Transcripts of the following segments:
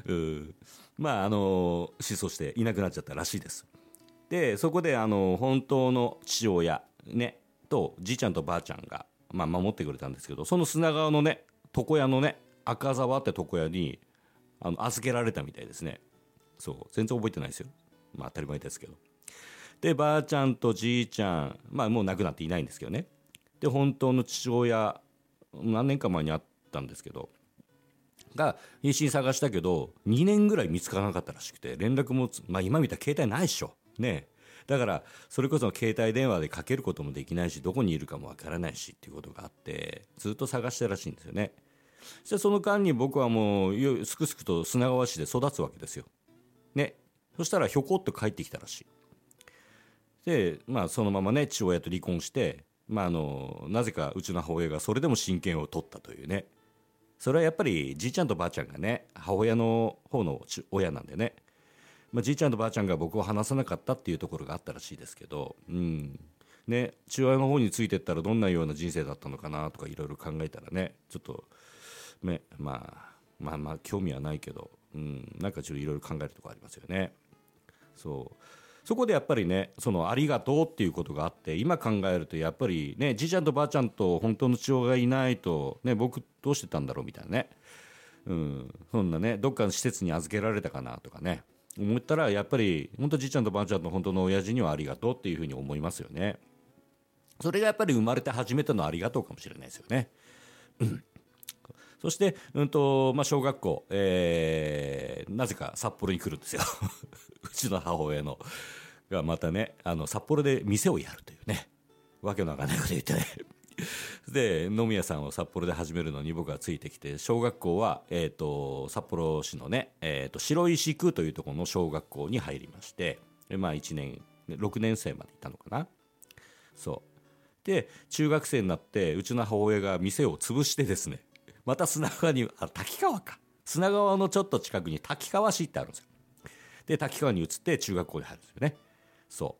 まあ失踪していなくなっちゃったらしいです。でそこで本当の父親ねとじいちゃんとばあちゃんが、まあ、守ってくれたんですけど、その砂川のね床屋のね赤沢って床屋に預けられたみたいですね。そう全然覚えてないですよ。まあ当たり前ですけど。でばあちゃんとじいちゃん、まあもう亡くなっていないんですけどね。で本当の父親何年か前に会ったんですけどが必死に探したけど2年ぐらい見つからなかったらしくて、連絡もまあ今見たら携帯ないっしょね。だからそれこそ携帯電話でかけることもできないし、どこにいるかもわからないしっていうことがあって、ずっと探してたらしいんですよね。そしてその間に僕はもうすくすくと砂川市で育つわけですよね。そしたらひょこっと帰ってきたらしい。でまあそのままね父親と離婚して、まあなぜかうちの母親がそれでも親権を取ったというね。それはやっぱりじいちゃんとばあちゃんがね母親の方の親なんでね、まあ、じいちゃんとばあちゃんが僕を離さなかったっていうところがあったらしいですけど、ね、父親の方についてったらどんなような人生だったのかなとかいろいろ考えたらね、ちょっとねまあ興味はないけど、なんかちょっといろいろ考えるところありますよね。そこでやっぱりねそのありがとうっていうことがあって、今考えるとやっぱりねじいちゃんとばあちゃんと本当の父親がいないとね僕どうしてたんだろうみたいなね、そんなねどっかの施設に預けられたかなとかね思ったら、やっぱり本当じいちゃんとばあちゃんと本当の親父にはありがとうっていうふうに思いますよね。それがやっぱり生まれて初めてのありがとうかもしれないですよね。そして、まあ、小学校、なぜか札幌に来るんですよ。うちの母親のがまたね、札幌で店をやるというね、わけのわかんないこと言ってね。で、飲み屋さんを札幌で始めるのに僕がついてきて、小学校は、札幌市のね、白石区というところの小学校に入りまして、まあ1年、6年生までいたのかな。そう。で、中学生になって、うちの母親が店を潰してですね、また砂川に、滝川か。砂川のちょっと近くに滝川市ってあるんですよ。で、滝川に移って中学校に入るんですよね。そう。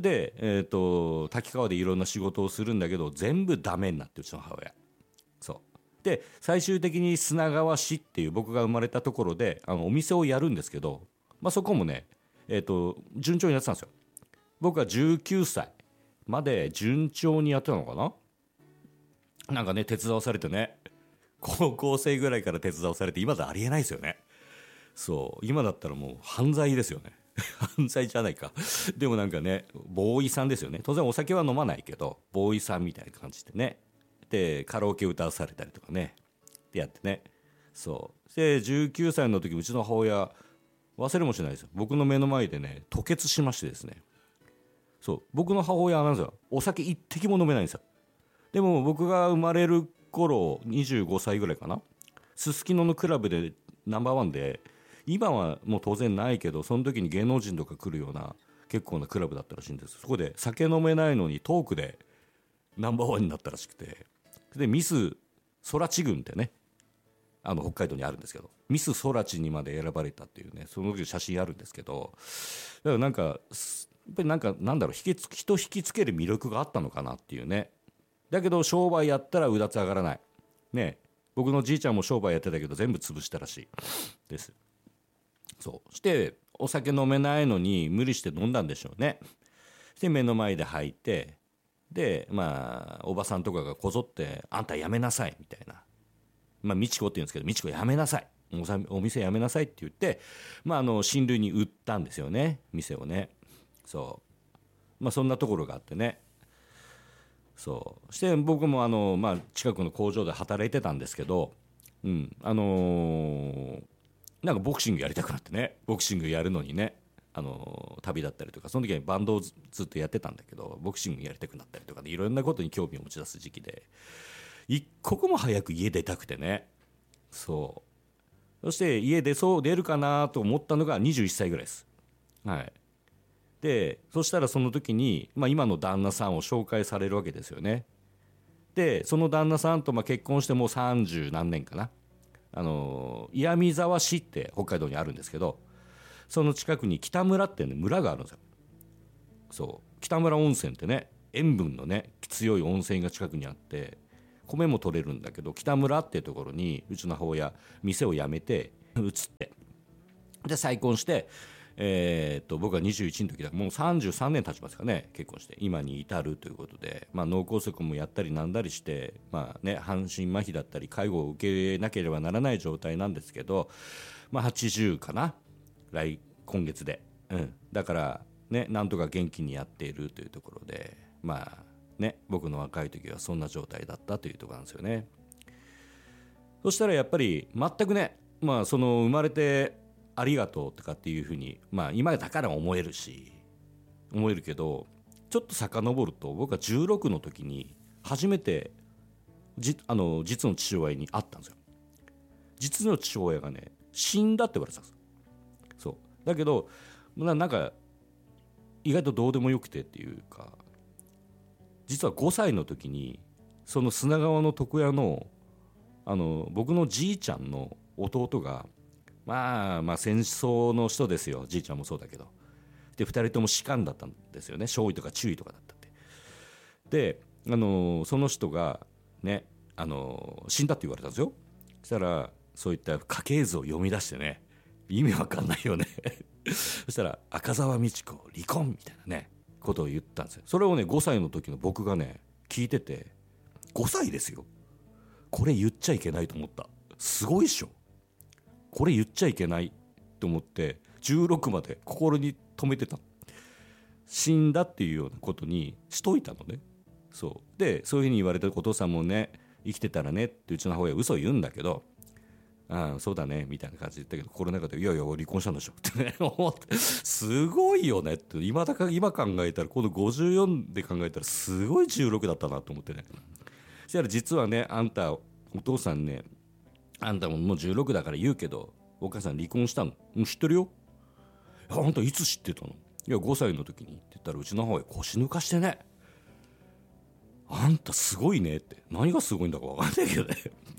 で、滝川でいろんな仕事をするんだけど、全部ダメになって、うちの母親。そう。で、最終的に砂川市っていう僕が生まれたところで、お店をやるんですけど、まあ、そこもね、順調にやってたんですよ。僕が19歳まで順調にやってたのかな。なんかね、手伝わされてね。高校生ぐらいから手伝わされて、今だありえないですよね。そう。今だったらもう犯罪ですよね。犯罪じゃないか。でもなんかね、ボーイさんですよね。当然お酒は飲まないけど、ボーイさんみたいな感じでね。で、カラオケ歌わされたりとかね。ってやってね。そう。で、19歳の時、うちの母親、忘れもしないですよ。僕の目の前でね、吐血しましてですね。そう。僕の母親はなんですよ。お酒一滴も飲めないんですよ。でも僕が生まれる頃、25歳ぐらいかな。すすきののクラブでナンバーワンで、今はもう当然ないけど、その時に芸能人とか来るような結構なクラブだったらしいんです。そこで酒飲めないのにトークでナンバーワンになったらしくて。で、ミスソラチ郡ってね、北海道にあるんですけど、ミスソラチにまで選ばれたっていうね、その時写真あるんですけど、だからなんか、やっぱりなんか、なんだろう、人引きつける魅力があったのかなっていうね。だけど商売やったらうだつ上がらない。ね。僕のじいちゃんも商売やってたけど全部潰したらしいです。そう。して、お酒飲めないのに無理して飲んだんでしょうね。して目の前で吐いて、で、まあ、おばさんとかがこぞって、あんたやめなさい、みたいな。まあ、みちこって言うんですけど、みちこやめなさい。お店やめなさいって言って、まあ、親類に売ったんですよね。店をね。そう。まあ、そんなところがあってね。そう。して僕もまあ、近くの工場で働いてたんですけど、なんかボクシングやりたくなってね、ボクシングやるのにね、旅だったりとか、その時はバンドをずっとやってたんだけど、ボクシングやりたくなったりとかで、いろんなことに興味を持ち出す時期で、一刻も早く家出たくてね、そう。そして家出るかなと思ったのが21歳ぐらいです。はい。で、そしたらその時に、まあ今の旦那さんを紹介されるわけですよね。で、その旦那さんとまあ結婚してもう30何年かな。岩見沢市って北海道にあるんですけど、その近くに北村ってね、村があるんですよ。そう。北村温泉ってね、塩分のね、強い温泉が近くにあって、米も取れるんだけど、北村っていうところに、うちの母親、店を辞めて、 移ってで再婚して、僕が21の時だからもう33年経ちますかね、結婚して今に至るということで、脳梗塞もやったりなんだりして、半身麻痺だったり介護を受けなければならない状態なんですけど、80かな、今月で、だからね、なんとか元気にやっているというところで、僕の若い時はそんな状態だったというところなんですよね。そしたらやっぱり全くね、その生まれてありがとうとかっていうふうに、今だから思えるけど、ちょっと遡ると僕は16の時に初めて実の父親に会ったんですよ。実の父親がね死んだって言われてたんです。そうだけどなんか意外とどうでもよくてっていうか、実は5歳の時にその砂川の床屋の僕のじいちゃんの弟が戦争の人ですよ、じいちゃんもそうだけど、で2人とも士官だったんですよね、少尉とか中尉とかだったって。でその人がね死んだって言われたんですよ。そしたらそういった家系図を読み出してね、意味わかんないよねそしたら赤澤美智子離婚みたいなねことを言ったんですよ。それをね5歳の時の僕がね聞いてて、5歳ですよ、これ言っちゃいけないと思った。すごいっしょ、これ言っちゃいけないと思って16まで心に留めてた。死んだっていうようなことにしといたのね。そうで、そういうふうに言われて、お父さんもね生きてたらねってうちの母親は嘘言うんだけど、そうだねみたいな感じで言ったけど、心の中でいやいや離婚したんでしょってね思って、すごいよねって、今考えたら、この54で考えたらすごい16だったなと思ってね。そしたら実はね、あんたお父さんね、あんたももう16だから言うけどお母さん離婚したの。知ってるよ。あんたいつ知ってたの。いや5歳の時にって言ったら、うちの母親腰抜かしてね、あんたすごいねって、何がすごいんだか分かんないけどね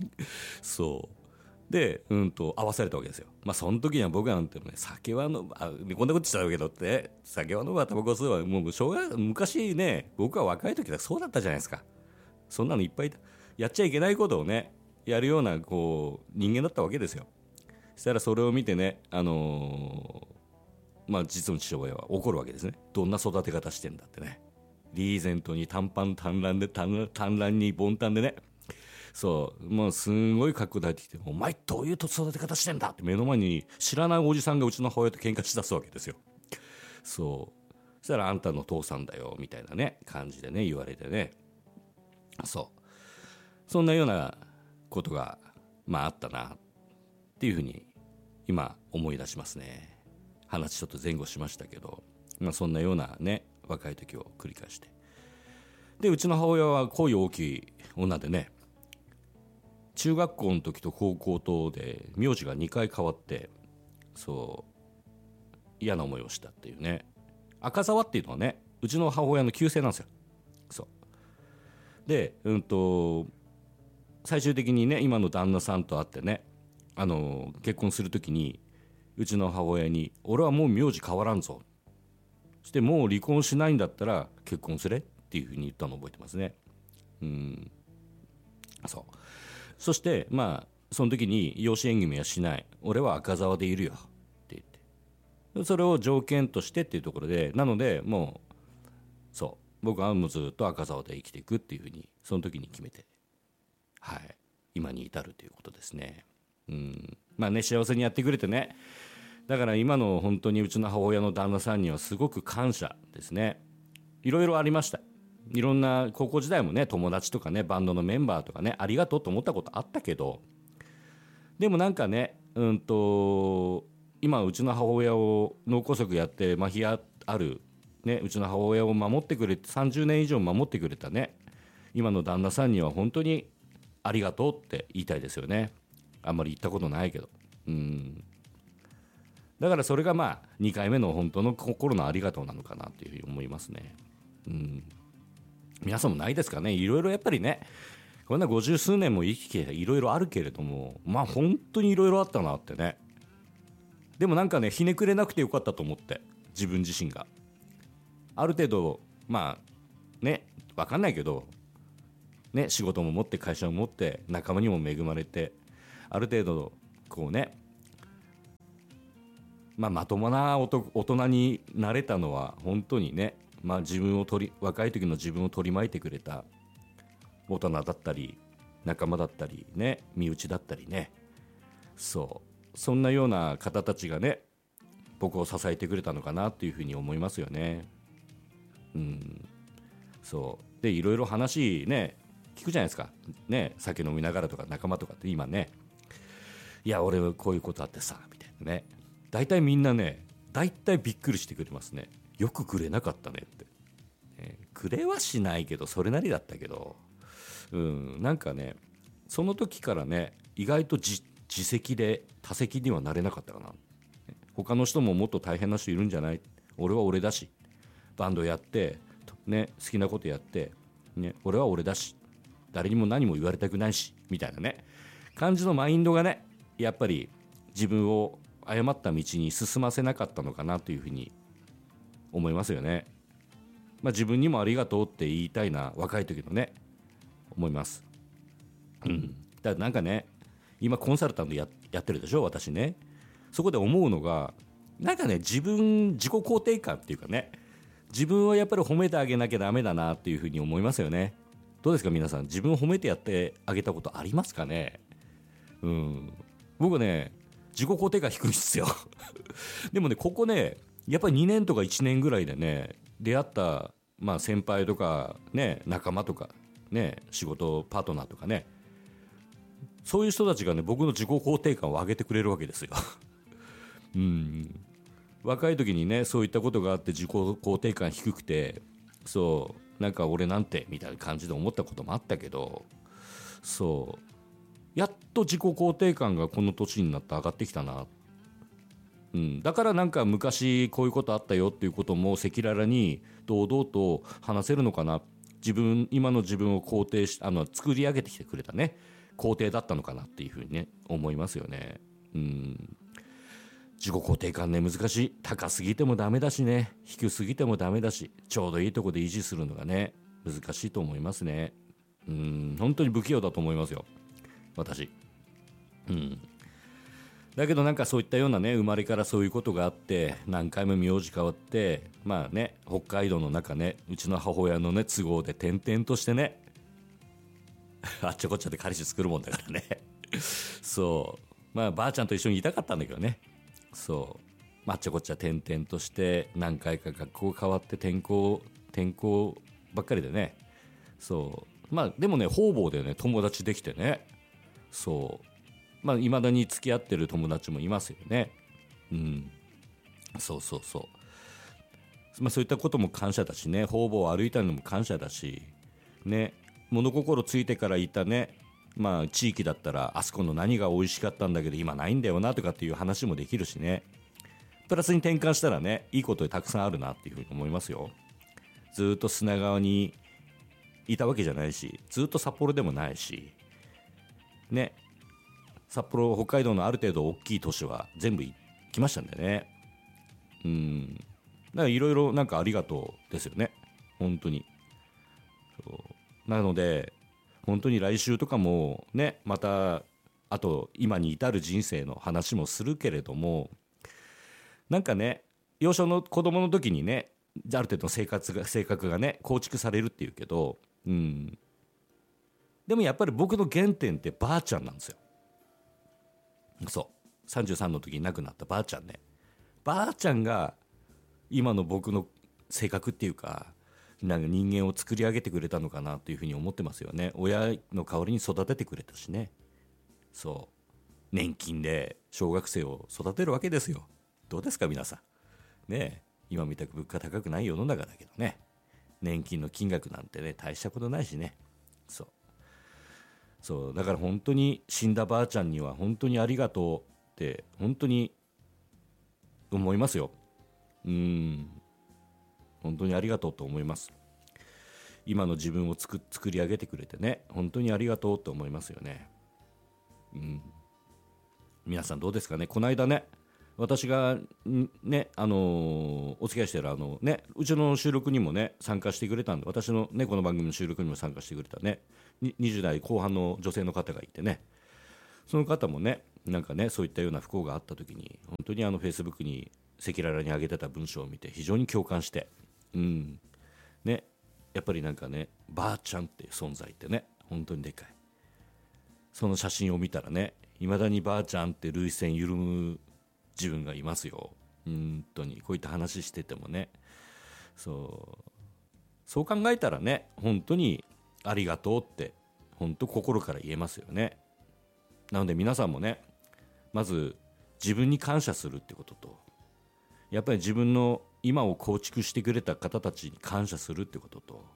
そうで合わされたわけですよ。その時には僕なんてね、酒はこんなこと言っちゃうけどって、酒は飲むわタバコ吸うわ、もう昔ね、僕は若い時はそうだったじゃないですか。そんなのいっぱいやっちゃいけないことをねやるような人間だったわけですよ。そしたらそれを見てね、実の父親は怒るわけですね。どんな育て方してんだってね。リーゼントに短パン短乱で短乱にボンタンでね、そうもうすんごい格好で入ってきて、お前どういう育て方してんだって目の前に知らないおじさんがうちの母親と喧嘩しだすわけですよ。そしたらあんたの父さんだよみたいなね感じでね言われてね、そんなようなことがあったなっていうふうに今思い出しますね。話ちょっと前後しましたけど、そんなようなね若い時を繰り返して、でうちの母親は恋大きい女でね、中学校の時と高校とで名字が2回変わって、嫌な思いをしたっていうね。赤澤っていうのはねうちの母親の旧姓なんですよ。で最終的にね今の旦那さんと会ってね、結婚する時にうちの母親に、俺はもう名字変わらんぞ、そしてもう離婚しないんだったら結婚すれっていうふうに言ったのを覚えてますね。そしてその時に養子縁組はしない、俺は赤澤でいるよって言って、それを条件としてっていうところで、なのでもう僕はもうずっと赤澤で生きていくっていうふうにその時に決めて、今に至るということですね。幸せにやってくれてね。だから今の本当にうちの母親の旦那さんにはすごく感謝ですね。いろいろありました。いろんな高校時代もね友達とかねバンドのメンバーとかねありがとうと思ったことあったけど、でもなんかね今うちの母親を脳梗塞やって麻痺あるねうちの母親を守ってくれて30年以上守ってくれたね今の旦那さんには本当にありがとうって言いたいですよね。あんまり言ったことないけど、だからそれが2回目の本当の心のありがとうなのかなというふうに思いますね。皆さんもないですかね。いろいろやっぱりねこんな50数年も生きていろいろあるけれども、本当にいろいろあったなってね。でもなんかねひねくれなくてよかったと思って、自分自身がある程度分かんないけどね、仕事も持って会社も持って仲間にも恵まれて、ある程度まともな大人になれたのは本当にね、若い時の自分を取り巻いてくれた大人だったり仲間だったりね、身内だったりね、そんなような方たちがね僕を支えてくれたのかなというふうに思いますよね。そうでいろいろ話ね聞くじゃないですかね、酒飲みながらとか仲間とかって今ね、いや俺はこういうことあってさみたいなね、大体みんなね大体びっくりしてくれますね。よくくれなかったねって、くれはしないけどそれなりだったけど、なんかねその時からね意外と自責で他責にはなれなかったかな。他の人ももっと大変な人いるんじゃない、俺は俺だし、バンドやってね好きなことやってね、俺は俺だし誰にも何も言われたくないしみたいなね感じのマインドがねやっぱり自分を誤った道に進ませなかったのかなというふうに思いますよね。自分にもありがとうって言いたいな、若い時のね思います。だからなんかね今コンサルタントやってるでしょ私ね。そこで思うのがなんかね自己肯定感っていうかね、自分をやっぱり褒めてあげなきゃダメだなっていうふうに思いますよね。どうですか皆さん、自分を褒めてやってあげたことありますかね。僕ね自己肯定感低いんですよでもねここねやっぱり2年とか1年ぐらいでね出会った、先輩とかね仲間とかね仕事パートナーとかね、そういう人たちがね僕の自己肯定感を上げてくれるわけですよ若い時にねそういったことがあって自己肯定感低くて、なんか俺なんてみたいな感じで思ったこともあったけど、やっと自己肯定感がこの年になって上がってきたな。だからなんか昔こういうことあったよっていうことも赤裸々に堂々と話せるのかな。今の自分を肯定し作り上げてきてくれたね肯定だったのかなっていうふうにね思いますよね。自己肯定感ね難しい。高すぎてもダメだしね、低すぎてもダメだし、ちょうどいいとこで維持するのがね難しいと思いますね。本当に不器用だと思いますよ私。だけどなんかそういったようなね生まれからそういうことがあって何回も名字変わって北海道の中ねうちの母親のね都合で転々としてねあっちゃこっちゃで彼氏作るもんだからねばあちゃんと一緒にいたかったんだけどね、あっちゃこっちゃ転々として何回か学校変わって転校ばっかりでね、でもね方々でね友達できてね、いまだに付き合ってる友達もいますよね。そういったことも感謝だしね、方々を歩いたのも感謝だしね、物心ついてからいたね地域だったらあそこの何が美味しかったんだけど今ないんだよなとかっていう話もできるしね、プラスに転換したらねいいことたくさんあるなっていうふうに思いますよ。ずっと砂川にいたわけじゃないし、ずっと札幌でもないしね、札幌北海道のある程度大きい都市は全部行きましたんでね。だからいろいろなんかありがとうですよね本当に。なので本当に来週とかもねまたあと今に至る人生の話もするけれども、なんかね幼少の子供の時にねある程度の性格がね構築されるっていうけど、でもやっぱり僕の原点ってばあちゃんなんですよ。33の時に亡くなったばあちゃんね、ばあちゃんが今の僕の性格っていうかなんか人間を作り上げてくれたのかなというふうに思ってますよね。親の代わりに育ててくれたしね。年金で小学生を育てるわけですよ。どうですか皆さんね。今みたく物価高くない世の中だけどね、年金の金額なんてね大したことないしね。だから本当に死んだばあちゃんには本当にありがとうって本当に思いますよ。本当にありがとうと思います。今の自分を作り上げてくれてね本当にありがとうと思いますよね。皆さんどうですかね。この間ね私がねお付き合いしてるうちの収録にもね参加してくれたんで、私のねこの番組の収録にも参加してくれたね20代後半の女性の方がいてね、その方もねなんかねそういったような不幸があった時に本当にフェイスブックに赤裸々に上げてた文章を見て非常に共感して、ね、やっぱりなんかねばあちゃんっていう存在ってね本当にでかい。その写真を見たらねいまだにばあちゃんって涙腺緩む自分がいますよ。本当にこういった話しててもねそう考えたらね本当にありがとうって本当心から言えますよね。なので皆さんもねまず自分に感謝するってことと、やっぱり自分の今を構築してくれた方たちに感謝するってことと、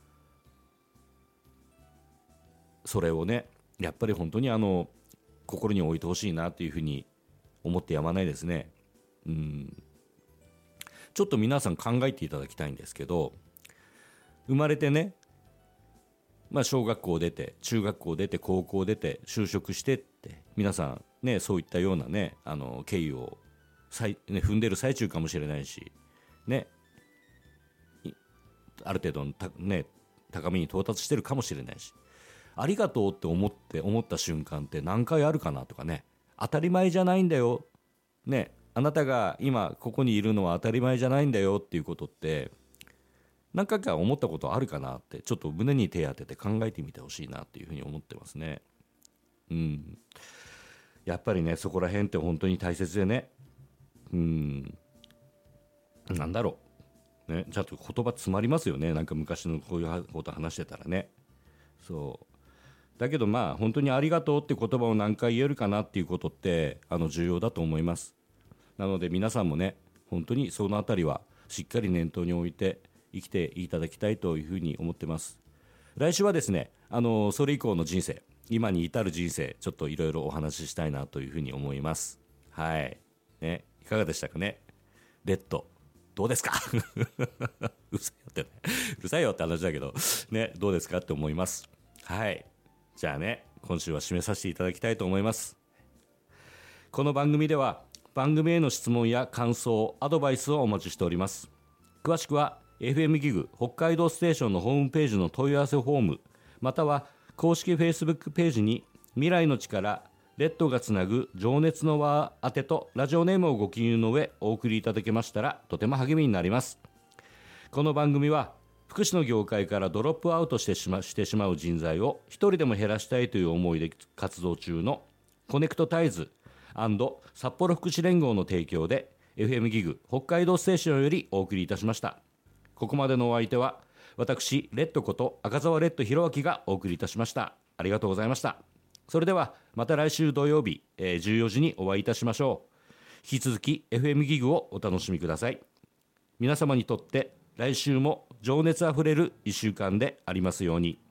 それをねやっぱり本当に心に置いてほしいなっていうふうに思ってやまないですね。ちょっと皆さん考えていただきたいんですけど、生まれてね、小学校出て中学校出て高校出て就職してって皆さんねそういったようなね経緯を踏んでる最中かもしれないしね、ある程度の高みに到達してるかもしれないし、ありがとうって思った瞬間って何回あるかなとかね、当たり前じゃないんだよね、あなたが今ここにいるのは当たり前じゃないんだよっていうことって何回か思ったことあるかなってちょっと胸に手当てて考えてみてほしいなっていうふうに思ってますね。やっぱりねそこら辺って本当に大切でね、なんだろうね、ちゃんと言葉詰まりますよね。なんか昔のこういうこと話してたらね。そうだけど本当にありがとうって言葉を何回言えるかなっていうことって重要だと思います。なので皆さんもね本当にそのあたりはしっかり念頭に置いて生きていただきたいというふうに思ってます。来週はですねそれ以降の人生、今に至る人生ちょっといろいろお話ししたいなというふうに思います。はいね、いかがでしたかね。レッドどうですかうるさいよってねうるさいよって話だけどね、どうですかって思います。はい、じゃあね今週は締めさせていただきたいと思います。この番組では番組への質問や感想アドバイスをお待ちしております。詳しくは FM ギグ北海道ステーションのホームページの問い合わせフォーム、または公式 Facebook ページに未来の力レッドがつなぐ情熱の輪宛てとラジオネームをご記入の上お送りいただけましたらとても励みになります。この番組は福祉の業界からドロップアウトしてしまう人材を一人でも減らしたいという思いで活動中のコネクトタイズ&札幌福祉連合の提供で FM ギグ北海道ステーションよりお送りいたしました。ここまでのお相手は私レッドこと赤澤レッド弘明がお送りいたしました。ありがとうございました。それではまた来週土曜日、14時にお会いいたしましょう。引き続き FM ギグをお楽しみください。皆様にとって来週も情熱あふれる1週間でありますように。